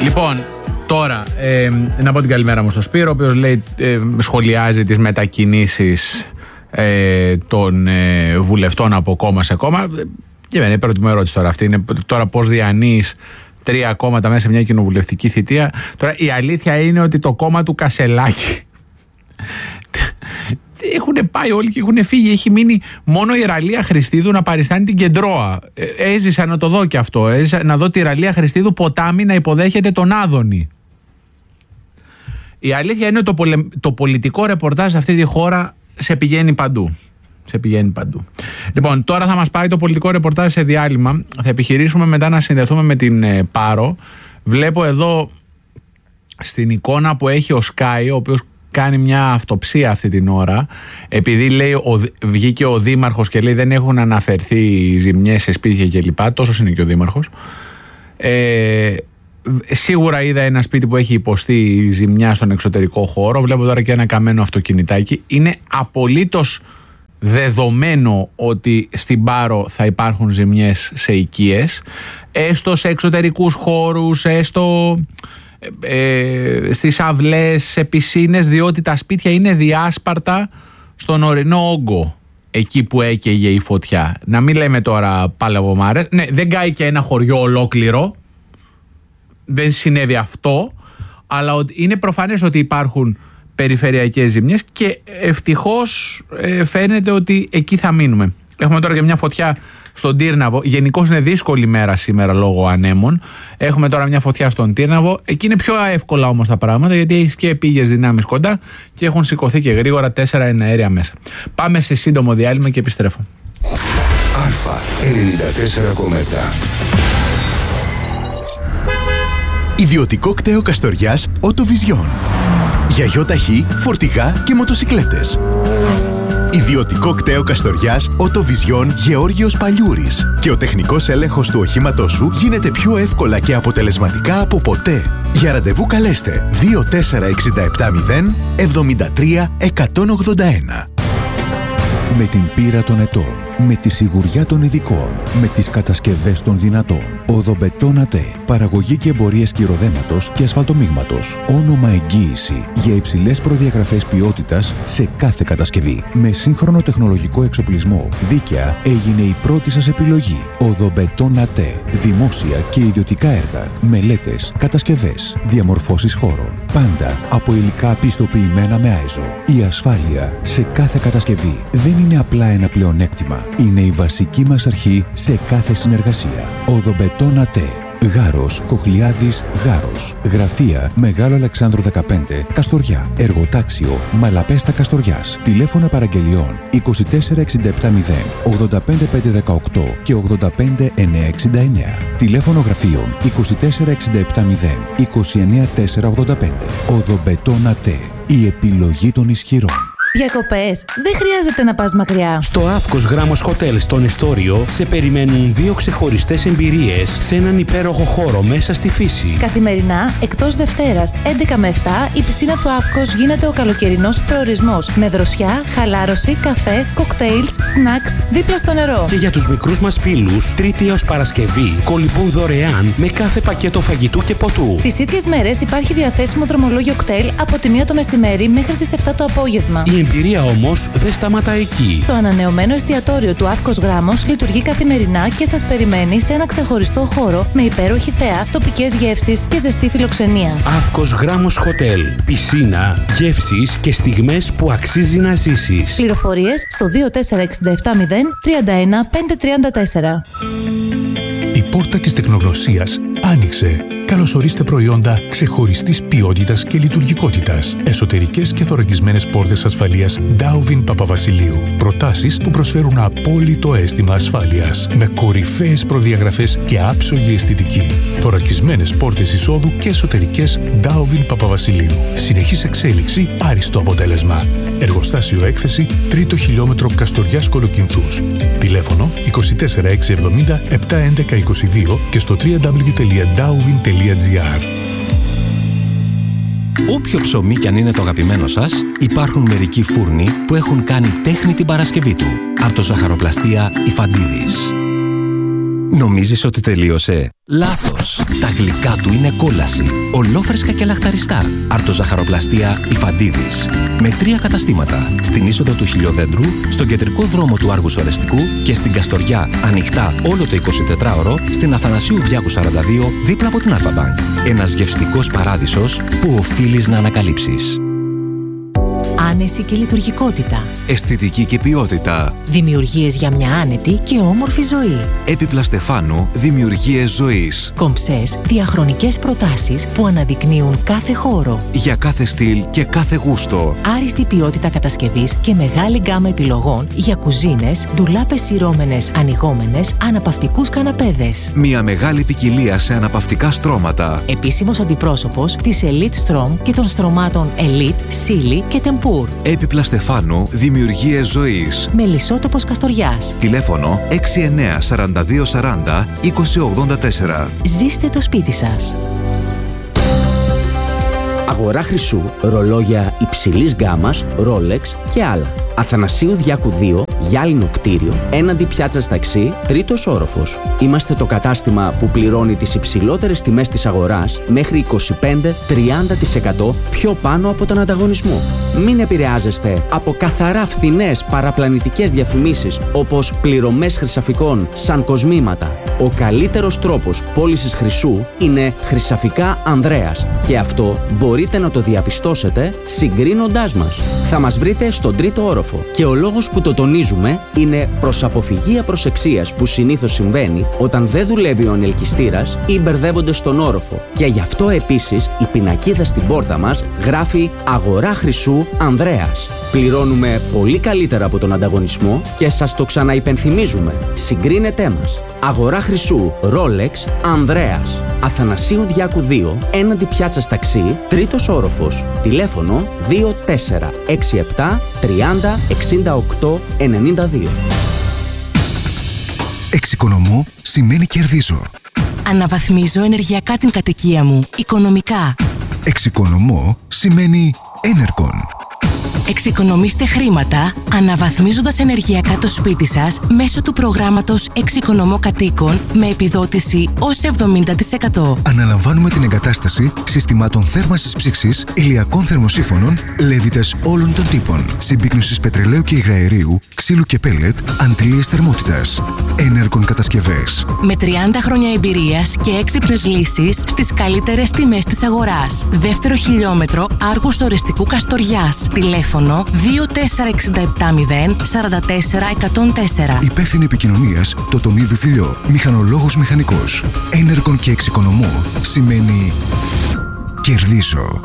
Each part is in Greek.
Λοιπόν, τώρα να πω την καλημέρα μου στο Σπύρο, ο οποίος λέει, σχολιάζει τις μετακινήσεις των βουλευτών από κόμμα σε κόμμα. Και δεν είναι η πρώτη μου ερώτηση τώρα αυτή. Είναι τώρα πώς διανύεις 3 κόμματα μέσα σε μια κοινοβουλευτική θητεία. Τώρα η αλήθεια είναι ότι το κόμμα του Κασελάκη έχουν πάει όλοι και έχουν φύγει. Έχει μείνει μόνο η Ραλία Χριστίδου να παριστάνει την Κεντρώα. Έζησα να το δω και αυτό. Έζησα να δω τη Ραλία Χριστίδου ποτάμι να υποδέχεται τον Άδωνη. Η αλήθεια είναι ότι το πολιτικό ρεπορτάζ σε αυτή τη χώρα σε πηγαίνει παντού. Λοιπόν, τώρα θα μας πάει το πολιτικό ρεπορτάζ σε διάλειμμα. Θα επιχειρήσουμε μετά να συνδεθούμε με την Πάρο. Βλέπω εδώ στην εικόνα που έχει ο Sky, ο οποίος κάνει μια αυτοψία αυτή την ώρα, επειδή λέει, βγήκε ο Δήμαρχος και λέει δεν έχουν αναφερθεί ζημιές σε σπίτια κλπ. Τόσος είναι και ο Δήμαρχος. Σίγουρα είδα ένα σπίτι που έχει υποστεί ζημιά στον εξωτερικό χώρο. Βλέπω τώρα και ένα καμένο αυτοκινητάκι. Είναι απολύτως δεδομένο ότι στην Πάρο θα υπάρχουν ζημιές σε οικίες, έστω σε εξωτερικούς χώρους, έστω στις αυλές, σε πισίνες, διότι τα σπίτια είναι διάσπαρτα στον ορεινό όγκο, εκεί που έκαιγε η φωτιά. Να μην λέμε τώρα παλαβομάρες. Ναι, δεν κάει και ένα χωριό ολόκληρο, δεν συνέβη αυτό, αλλά είναι προφανές ότι υπάρχουν περιφερειακές ζημιές και ευτυχώς φαίνεται ότι εκεί θα μείνουμε. Έχουμε τώρα και μια φωτιά στον Τύρναβο. Γενικώς είναι δύσκολη μέρα σήμερα λόγω ανέμων. Έχουμε τώρα μια φωτιά στον Τύρναβο. Εκεί είναι πιο εύκολα όμως τα πράγματα, γιατί έχει και επίγειες δυνάμεις κοντά και έχουν σηκωθεί και γρήγορα 4 εναέρια μέσα. Πάμε σε σύντομο διάλειμμα και επιστρέφω. Αλφα 94,7. Ιδιωτικό κτέο Καστοριάς Οτοβιζιόν. Για γιοταχή, φορτηγά και μοτοσικλέτες. Ιδιωτικό κτέο Καστοριάς Οτοβιζιόν Γεώργιος Παλιούρης. Και ο τεχνικός έλεγχος του οχήματός σου γίνεται πιο εύκολα και αποτελεσματικά από ποτέ. Για ραντεβού καλέστε 24670 73 181. Με την πείρα των ετών, με τη σιγουριά των ειδικών, με τις κατασκευές των δυνατών. Οδομπετόν ΑΤΕ. Παραγωγή και εμπορίες κυροδέματος και ασφαλτομίγματος. Όνομα εγγύηση για υψηλές προδιαγραφές ποιότητας σε κάθε κατασκευή. Με σύγχρονο τεχνολογικό εξοπλισμό. Δίκαια έγινε η πρώτη σας επιλογή. Οδομπετόν ΑΤΕ. Δημόσια και ιδιωτικά έργα. Μελέτες, κατασκευές, διαμορφώσεις χώρων. Πάντα από υλικά πιστοποιημένα με ISO. Η ασφάλεια σε κάθε κατασκευή δεν είναι απλά ένα πλεονέκτημα. Είναι η βασική μας αρχή σε κάθε συνεργασία. Οδομπετόν ΑΤΕ. Γάρος, Κοχλιάδης, Γάρος. Γραφεία Μεγάλο Αλεξάνδρου 15, Καστοριά. Εργοτάξιο Μαλαπέστα Καστοριάς. Τηλέφωνα παραγγελιών 24670 85518 και 85969. Τηλέφωνο γραφείων 24670 29485. Οδομπετόν ΑΤΕ. Η επιλογή των ισχυρών. Διακοπές. Δεν χρειάζεται να πας μακριά. Στο Αύκος Γράμμος Hotel στον Εστόριο σε περιμένουν 2 ξεχωριστές εμπειρίες σε έναν υπέροχο χώρο μέσα στη φύση. Καθημερινά, εκτός Δευτέρας, 11 με 7, η πισίνα του Αύκος γίνεται ο καλοκαιρινός προορισμός. Με δροσιά, χαλάρωση, καφέ, κοκτέιλς, σνακς, δίπλα στο νερό. Και για τους μικρούς μας φίλους, Τρίτη έως Παρασκευή, κολυμπούν δωρεάν με κάθε πακέτο φαγητού και ποτού. Τις ίδιες μέρες υπάρχει διαθέσιμο δρομολόγιο κτέλ από τη 1 το μεσημέρι μέχρι τις 7 το απόγευμα. Η εμπειρία όμως δεν σταματά εκεί. Το ανανεωμένο εστιατόριο του Αύκος Γράμμος λειτουργεί καθημερινά και σας περιμένει σε ένα ξεχωριστό χώρο με υπέροχη θέα, τοπικές γεύσεις και ζεστή φιλοξενία. Αύκος Γράμμος Hotel. Πισίνα, γεύσεις και στιγμές που αξίζει να ζήσεις. Πληροφορίες στο 24670 31 534. Η πόρτα της τεχνογνωσίας άνοιξε. Καλωσορίστε προϊόντα ξεχωριστής ποιότητας και λειτουργικότητας. Εσωτερικές και θωρακισμένες πόρτες ασφαλείας Dowvin Παπαβασιλείου. Προτάσεις που προσφέρουν απόλυτο αίσθημα ασφάλειας. Με κορυφαίες προδιαγραφές και άψογη αισθητική. Θωρακισμένες πόρτες εισόδου και εσωτερικές Dowvin Παπαβασιλείου. Συνεχής εξέλιξη, άριστο αποτέλεσμα. Εργοστάσιο έκθεση, 3ο χιλιόμετρο Καστοριάς Κολοκυνθούς. Τηλέφωνο 24670 71122 και στο www.dowvin.gr. Όποιο ψωμί κι αν είναι το αγαπημένο σας, υπάρχουν μερικοί φούρνοι που έχουν κάνει τέχνη την Παρασκευή του. Από το ζαχαροπλαστεία Ιφαντίδης. Νομίζεις ότι τελείωσε? Λάθος! Τα γλυκά του είναι κόλαση. Ολόφρεσκα και λαχταριστά. Αρτοζαχαροπλαστεία Ιφαντίδης. Με 3 καταστήματα. Στην είσοδο του Χιλιοδέντρου, στον κεντρικό δρόμο του Άργους Ορεστικού και στην Καστοριά, ανοιχτά όλο το 24ωρο, στην Αθανασίου Διάκου 42, δίπλα από την Αλφα-Μπανκ. Ένας γευστικός παράδεισος που οφείλεις να ανακαλύψεις. Άνεση και λειτουργικότητα. Αισθητική και ποιότητα. Δημιουργίες για μια άνετη και όμορφη ζωή. Έπιπλα Στεφάνου, δημιουργίες ζωής. Κομψές, διαχρονικές προτάσεις που αναδεικνύουν κάθε χώρο. Για κάθε στυλ και κάθε γούστο. Άριστη ποιότητα κατασκευής και μεγάλη γκάμα επιλογών για κουζίνες, ντουλάπες σειρώμενες, ανοιγόμενες, αναπαυτικούς καναπέδες. Μια μεγάλη ποικιλία σε αναπαυτικά στρώματα. Επίσημος αντιπρόσωπος της Elite Strom και των στρωμάτων Elite, Silly και Tempur. Έπιπλα Στεφάνου, δημιουργίες ζωής. Μελισσότοπος Καστοριάς. Τηλέφωνο 69 42 40 20 84. Ζήστε το σπίτι σας. Αγορά χρυσού, ρολόγια υψηλής γκάμας, Rolex και άλλα. Αθανασίου Διάκου 2, γυάλινο κτίριο, έναντι πιάτσας ταξί, 3ος όροφος. Είμαστε το κατάστημα που πληρώνει τις υψηλότερες τιμές της αγοράς μέχρι 25-30% πιο πάνω από τον ανταγωνισμό. Μην επηρεάζεστε από καθαρά φθηνές παραπλανητικές διαφημίσεις όπως πληρωμές χρυσαφικών σαν κοσμήματα. Ο καλύτερος τρόπος πώλησης χρυσού είναι Χρυσαφικά Ανδρέας και αυτό μπορείτε να το διαπιστώσετε συγκρίνοντάς μας. Θα μας βρείτε στον 3ο όροφο και ο λόγος που το τονίζουμε είναι προς αποφυγή απροσεξίας που συνήθως συμβαίνει όταν δεν δουλεύει ο ανελκυστήρας ή μπερδεύονται στον όροφο. Και γι' αυτό επίσης η πινακίδα στην πόρτα μας γράφει «Αγορά χρυσού Ανδρέας». Πληρώνουμε πολύ καλύτερα από τον ανταγωνισμό και σας το ξαναυπενθυμίζουμε. Συγκρίνετέ μας. Αγορά χρυσού Rolex Ανδρέας. Αθανασίου Διάκου 2, έναντι πιάτσας ταξί, 3ος όροφος. Τηλέφωνο 2467 30 68 92. Εξοικονομώ σημαίνει κερδίζω. Αναβαθμίζω ενεργειακά την κατοικία μου, οικονομικά. Εξοικονομώ σημαίνει Enercon. Εξοικονομήστε χρήματα αναβαθμίζοντας ενεργειακά το σπίτι σας μέσω του προγράμματος Εξοικονομώ Κατοίκων με επιδότηση ως 70%. Αναλαμβάνουμε την εγκατάσταση συστημάτων θέρμανσης ψήξης, ηλιακών θερμοσύφωνων, λέβητες όλων των τύπων, συμπίκνωσης πετρελαίου και υγραερίου, ξύλου και πέλετ, αντλίες θερμότητας. Enercon κατασκευές. Με 30 χρόνια εμπειρίας και έξυπνες λύσεις στις καλύτερες τιμές της αγοράς. Δεύτερο χιλιόμετρο Άργους Ορεστικού Καστοριάς. Τηλέφωνο 24670 44 104. Υπεύθυνη επικοινωνίας Τοτονίδου Φιλιό. Μηχανολόγος μηχανικός. Enercon και εξοικονομώ σημαίνει κερδίζω.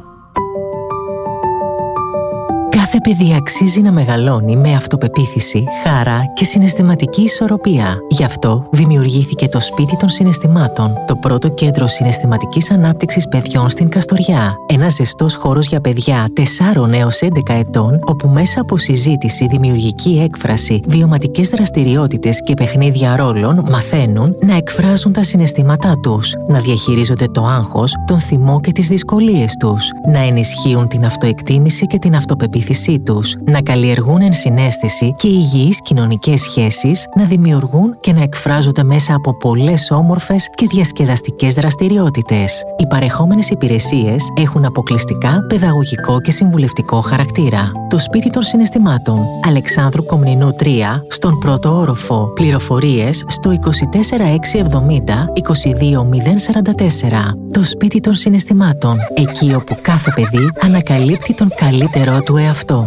Κάθε παιδί αξίζει να μεγαλώνει με αυτοπεποίθηση, χαρά και συναισθηματική ισορροπία. Γι' αυτό δημιουργήθηκε το Σπίτι των Συναισθημάτων, το πρώτο κέντρο συναισθηματικής ανάπτυξης παιδιών στην Καστοριά. Ένας ζεστός χώρος για παιδιά 4 έως 11 ετών, όπου μέσα από συζήτηση, δημιουργική έκφραση, βιωματικές δραστηριότητες και παιχνίδια ρόλων μαθαίνουν να εκφράζουν τα συναισθήματά τους, να διαχειρίζονται το άγχος, τον θυμό και τις δυσκολίες τους, να ενισχύουν την αυτοεκτίμηση και την αυτοπεποίθηση τους, να καλλιεργούν ενσυναίσθηση και υγιείς κοινωνικές σχέσεις, να δημιουργούν και να εκφράζονται μέσα από πολλές όμορφες και διασκεδαστικές δραστηριότητες. Οι παρεχόμενες υπηρεσίες έχουν αποκλειστικά παιδαγωγικό και συμβουλευτικό χαρακτήρα. Το Σπίτι των Συναισθημάτων, Αλεξάνδρου Κομνηνού 3, στον πρώτο όροφο. Πληροφορίες στο 24670 22044. Το Σπίτι των Συναισθημάτων, εκεί όπου κάθε παιδί ανακαλύπτει τον καλύτερό του εαυτό.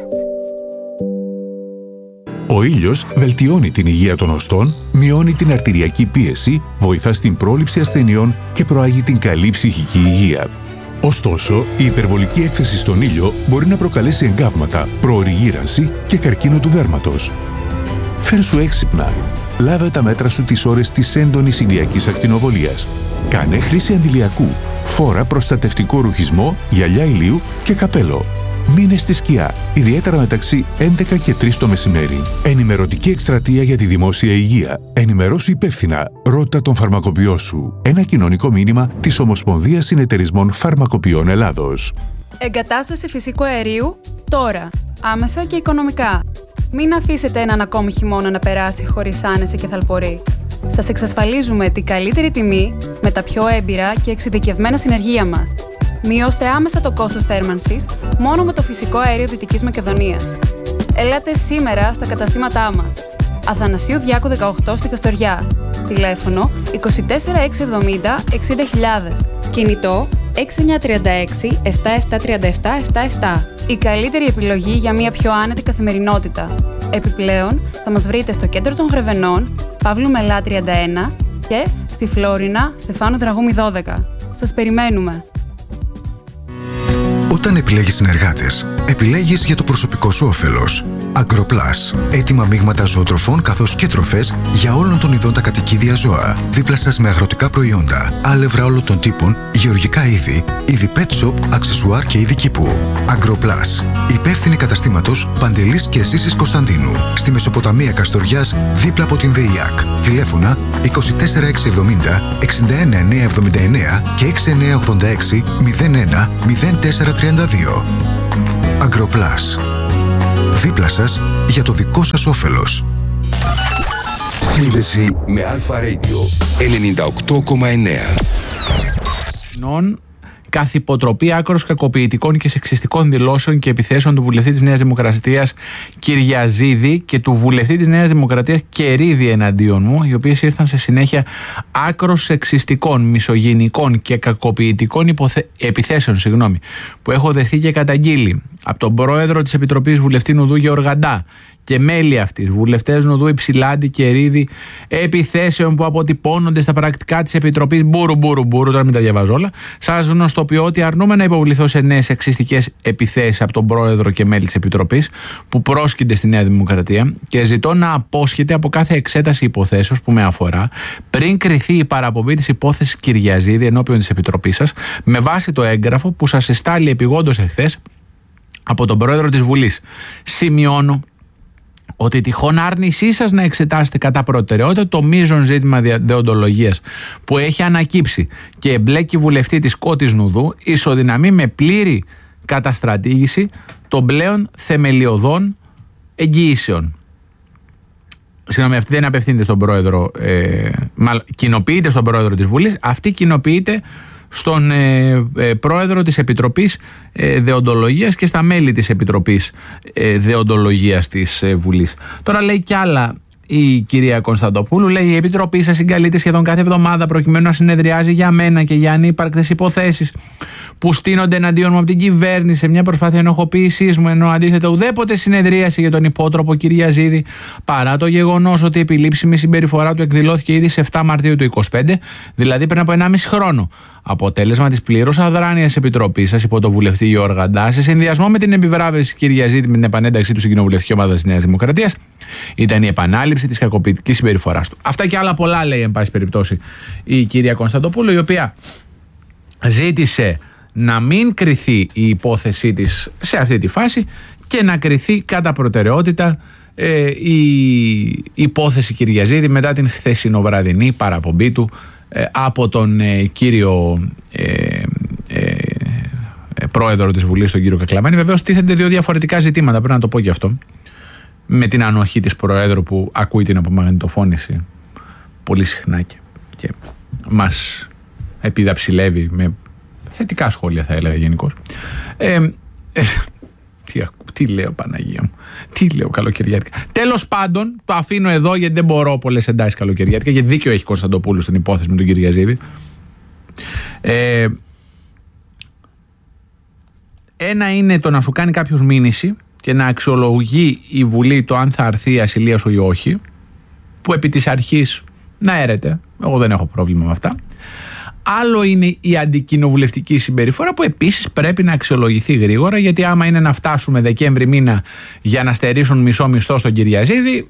Ο ήλιος βελτιώνει την υγεία των οστών, μειώνει την αρτηριακή πίεση, βοηθά στην πρόληψη ασθενειών και προάγει την καλή ψυχική υγεία. Ωστόσο, η υπερβολική έκθεση στον ήλιο μπορεί να προκαλέσει εγκάβματα, προωρή γύρανση και καρκίνο του δέρματος. Φέρσου έξυπνα. Λάβε τα μέτρα σου τις ώρες της έντονης ηλιακής ακτινοβολίας. Κάνε χρήση αντιλιακού. Φόρα προστατευτικό ρουχισμό, γυαλιά ηλίου και καπέλο. Μείνε στη σκιά, ιδιαίτερα μεταξύ 11 και 3 το μεσημέρι. Ενημερωτική εκστρατεία για τη δημόσια υγεία. Ενημερώσου υπεύθυνα. Ρώτα τον φαρμακοποιό σου. Ένα κοινωνικό μήνυμα της Ομοσπονδίας Συνεταιρισμών Φαρμακοποιών Ελλάδος. Εγκατάσταση φυσικού αερίου τώρα. Άμεσα και οικονομικά. Μην αφήσετε έναν ακόμη χειμώνα να περάσει χωρίς άνεση και θαλπορή. Σας εξασφαλίζουμε την καλύτερη τιμή με τα πιο έμπειρα και εξειδικευμένα συνεργεία μας. Μειώστε άμεσα το κόστος θέρμανσης μόνο με το φυσικό αέριο Δυτικής Μακεδονίας. Ελάτε σήμερα στα καταστήματά μας. Αθανασίου Διάκου 18 στη Καστοριά. Τηλέφωνο 24670 60.000. Κινητό 6936 7737 77. Η καλύτερη επιλογή για μια πιο άνετη καθημερινότητα. Επιπλέον, θα μας βρείτε στο κέντρο των Γρεβενών, Παύλου Μελά 31 και στη Φλόρινα, Στεφάνου Δραγούμη 12. Σας περιμένουμε! Όταν επιλέγεις συνεργάτες, επιλέγεις για το προσωπικό σου όφελος. Agroplus. Έτοιμα μείγματα ζωοτροφών καθώς και τροφές για όλων των ειδών τα κατοικίδια ζώα. Δίπλα σας με αγροτικά προϊόντα, άλευρα όλων των τύπων, γεωργικά είδη pet shop, αξεσουάρ και είδη κήπου. Agroplus. Υπεύθυνη καταστήματος Παντελής και Ζήσης Κωνσταντίνου. Στη Μεσοποταμία Καστοριάς, δίπλα από την ΔΕΙΑΚ. Τηλέφωνα 24670 61979 και 6986 01 0432. Agroplus. Δίπλα σας για το δικό σας όφελος. Σύνδεση με Αλφα Radio 98,9. Καθ' υποτροπή άκρως κακοποιητικών και σεξιστικών δηλώσεων και επιθέσεων του βουλευτή της Νέας Δημοκρατίας Κυριαζίδη και του βουλευτή της Νέας Δημοκρατίας Κερίδη εναντίον μου, οι οποίες ήρθαν σε συνέχεια άκρως σεξιστικών, μισογενικών και κακοποιητικών επιθέσεων που έχω δεχθεί και καταγγείλει από τον πρόεδρο της Επιτροπής βουλευτή Νουδού Γεωργαντά και μέλη αυτής, βουλευτές Νουδού Υψηλάντη και Ρίδη, επιθέσεων που αποτυπώνονται στα πρακτικά της Επιτροπής μπουρου, τώρα μην τα διαβάζω όλα. Σας γνωστοποιώ ότι αρνούμε να υποβληθώ σε νέες σεξιστικές επιθέσεις από τον πρόεδρο και μέλη της Επιτροπής που πρόσκυνται στη Νέα Δημοκρατία και ζητώ να απόσχετε από κάθε εξέταση υποθέσεως που με αφορά πριν κριθεί η παραπομπή της υπόθεσης Κυριαζίδη ενώπιον της Επιτροπής σας με βάση το έγγραφο που σας εστάλει επειγόντως εχθές από τον πρόεδρο της Βουλής. Σημειώνω ότι τυχόν άρνησή σας να εξετάσετε κατά προτεραιότητα το μείζον ζήτημα δεοντολογίας που έχει ανακύψει και εμπλέκει βουλευτή της Κώτης Νουδού ισοδυναμεί με πλήρη καταστρατήγηση των πλέον θεμελιωδών εγγυήσεων. Συγγνώμη, αυτή δεν απευθύνεται στον πρόεδρο, κοινοποιείται στον πρόεδρο της Βουλής, αυτή κοινοποιείται στον πρόεδρο της Επιτροπής Δεοντολογίας και στα μέλη της Επιτροπής Δεοντολογίας της Βουλής. Τώρα λέει κι άλλα η κυρία Κωνσταντοπούλου, λέει η Επιτροπή σας συγκαλείται σχεδόν κάθε εβδομάδα προκειμένου να συνεδριάζει για μένα και για ανύπαρκτες υποθέσεις που στείνονται εναντίον μου από την κυβέρνηση σε μια προσπάθεια ενοχοποίησής μου, ενώ αντίθετα ουδέποτε συνεδρίαση για τον υπότροπο Κυριαζίδη, παρά το γεγονός ότι η επιλήψιμη συμπεριφορά του εκδηλώθηκε ήδη σε 7 Μαρτίου του 2025, δηλαδή πριν από 1,5 χρόνο. Αποτέλεσμα της πλήρους αδράνειας επιτροπής σας υπό το βουλευτή Γεωργαντά, σε συνδυασμό με την επιβράβευση Κυριαζίδη με την επανένταξή του στην κοινοβουλευτική ομάδα της Νέας Δημοκρατίας, ήταν η επανάληψη της κακοποιητικής συμπεριφοράς του. Αυτά και άλλα πολλά λέει, εν πάση περιπτώσει, η κυρία Κωνσταντοπούλου, η οποία ζήτησε να μην κριθεί η υπόθεσή της σε αυτή τη φάση και να κριθεί κατά προτεραιότητα η υπόθεση Κυριαζίδη μετά την χθεσινοβραδινή παραπομπή του από τον κύριο πρόεδρο της Βουλής, τον κύριο Κακλαμάνη. Βεβαίως τίθενται δύο διαφορετικά ζητήματα, πρέπει να το πω και αυτό, με την ανοχή της Προέδρου που ακούει την απομαγνητοφώνηση πολύ συχνά και μας επιδαψιλεύει με θετικά σχόλια, θα έλεγα γενικώς. Τι λέω, Παναγία μου, τι λέω καλοκαιριάτικα. Τέλος πάντων, το αφήνω εδώ γιατί δεν μπορώ πολλές εντάσεις καλοκαιριάτικα, γιατί δίκιο έχει Κωνσταντοπούλου στην υπόθεση με τον Κυριαζίδη. Ένα είναι το να σου κάνει κάποιος μήνυση και να αξιολογεί η Βουλή το αν θα αρθεί η ασυλία σου ή όχι, που επί της αρχής να έρεται, εγώ δεν έχω πρόβλημα με αυτά. Άλλο είναι η αντικοινοβουλευτική συμπεριφορά που επίσης πρέπει να αξιολογηθεί γρήγορα, γιατί άμα είναι να φτάσουμε Δεκέμβρη μήνα για να στερήσουν μισό μισθό στον Κυριαζίδη,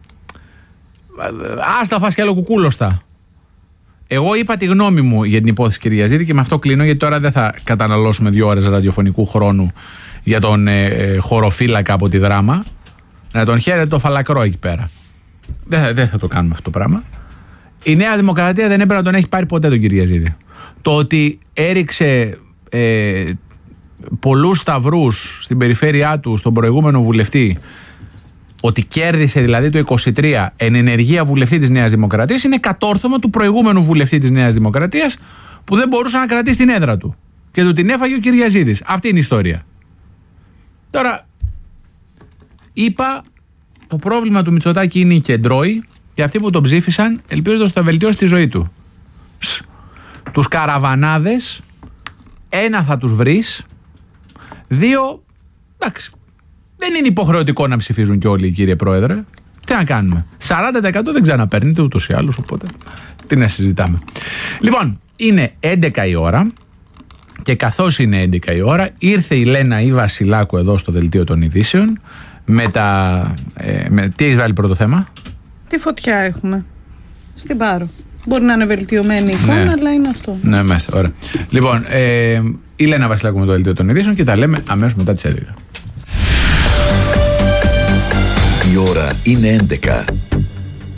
άστα φασκελοκουκούλωστα. Εγώ είπα τη γνώμη μου για την υπόθεση Κυριαζίδη και με αυτό κλείνω, γιατί τώρα δεν θα καταναλώσουμε 2 ώρες ραδιοφωνικού χρόνου για τον χωροφύλακα από τη Δράμα. Να τον χαίρεται το φαλακρό εκεί πέρα. Δεν θα το κάνουμε αυτό το πράγμα. Η Νέα Δημοκρατία δεν έπρεπε να τον έχει πάρει ποτέ τον Κυριαζίδη. Το ότι έριξε πολλούς σταυρούς στην περιφέρειά του στον προηγούμενο βουλευτή ότι κέρδισε δηλαδή το 23 εν ενεργεία βουλευτή της Νέας Δημοκρατίας είναι κατόρθωμα του προηγούμενου βουλευτή της Νέας Δημοκρατίας που δεν μπορούσε να κρατήσει την έδρα του και του την έφαγε ο Κυριαζίδης. Αυτή είναι η ιστορία. Τώρα, είπα, το πρόβλημα του Μητσοτάκη είναι οι κεντρώοι και αυτοί που τον ψήφισαν ελπίζοντας ότι θα βελτιώσει τη ζωή του. Τους καραβανάδες, ένα θα τους βρεις, δύο, εντάξει, δεν είναι υποχρεωτικό να ψηφίζουν κι όλοι, κύριε Πρόεδρε. Τι να κάνουμε. 40% δεν ξαναπαίρνετε ούτως ή άλλως, οπότε τι να συζητάμε. Λοιπόν, είναι 11 η ώρα και καθώς είναι 11 η ώρα ήρθε η Λένα η Βασιλάκου εδώ στο Δελτίο των Ειδήσεων με τα... τι έχει βάλει πρώτο θέμα? Τι φωτιά έχουμε στην Πάρο. Μπορεί να είναι βελτιωμένη η εικόνα, αλλά είναι αυτό. Ναι, μέσα, ωραία. Λοιπόν, η Λένα Βασιλάκου με το Δελτίο των Ειδήσεων και τα λέμε αμέσως μετά τις 11. Η ώρα είναι 11.